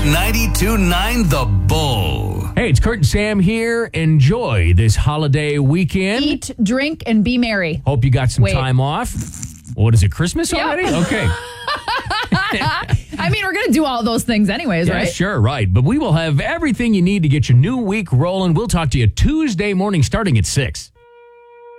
92.9 The Bull. Hey, it's Kurt and Sam here. Enjoy this holiday weekend. Eat, drink, and be merry. Hope you got some time off. What is it, Christmas already? Okay. I mean, we're going to do all those things anyways, Yeah, right? sure, right. But we will have everything you need to get your new week rolling. We'll talk to you Tuesday morning starting at 6.